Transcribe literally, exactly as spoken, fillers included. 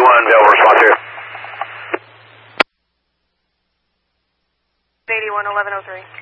one, available response here. eighty-one, eleven oh three.